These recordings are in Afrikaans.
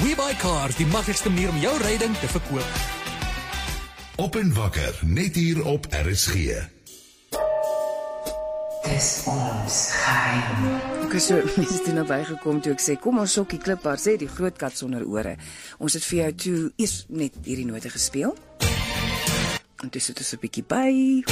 WeBuyCars, die maklikste manier om jou ryding te verkoop. Op en wakker, net hier op RSG. Dis ons geheim. Ek is so mense toe naby gekom toe ek sê, kom ons sokkie klipbaar, sê die groot kat sonder ore. Ons het vir jou toe eers net hierdie note gespeel. En toe sit ons 'n bietjie by.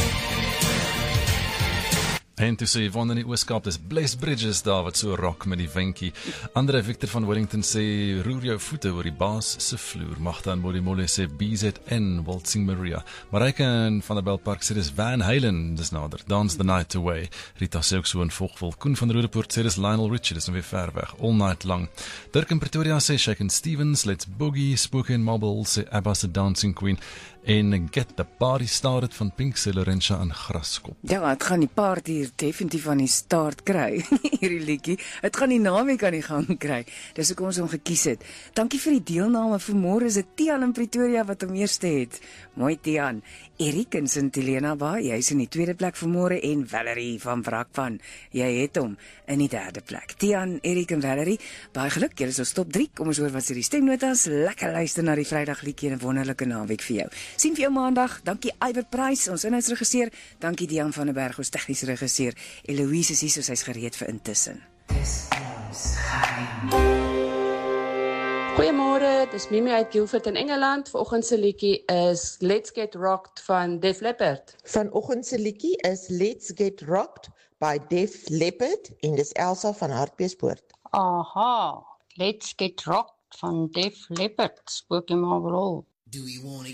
En toe sê Yvonne in die Ooskaap, dis Blessed Bridges daar wat so rock met die winkie. Andre Victor van Wellington sê, roer jou voete oor die baas se vloer. Magda en Molle sê, BZN, Waltzing Maria. Mareike en Van der Belpark sê, dis Van Halen, dis nader. Dance the Night Away. Rita sê ook so in Vogwil. Koen van Rodepoort sê, dis Lionel Richie, dis nou weer ver weg. All Night Long. Dirk in Pretoria sê, Shakin' Stevens, Let's Boogie. Spooky in Marble sê, Abba se Dancing Queen. En Get the Party Started van Pink Celerentia aan Graskop. Ja, het gaan die party hier definitief aan die start kry, hierdie liedjie. Het gaan die naweek aan die gang kry. Dis hoekom ons hom gekies het. Dankie vir die deelname. Vanmôre is dit Tian in Pretoria wat hom eerste het. Mooi Tian. Erik in Sint-Helena Bay, jy is in die tweede plek vanmôre en Valerie van Brakpan. Jy het hom in die derde plek. Tian, Erik en Valerie, baie geluk. Julle is ons top 3. Kom ons hoor wat sê die stemnotas. Lekker luister na die Vrydagliedjie en 'n wonderlike naweek vir jou. Sien vir jou maandag. Dankie Iwer Price, ons inhoudsregisseur. Dankie Dian van der Berg, ons tegniese regisseur. Eloise is hier, soos hy's gereed vir intussen. Dis ons geheim. Goeiemôre, dis Mimi uit Guildford in Engeland. Vanoggend se liedjie is Let's Get Rocked van Def Leppard. Vanoggend se liedjie is Let's Get Rocked by Def Leppard en dis Elsa van Hartbeespoort. Aha, Let's Get Rocked van Def Leppard, Spooky Marble.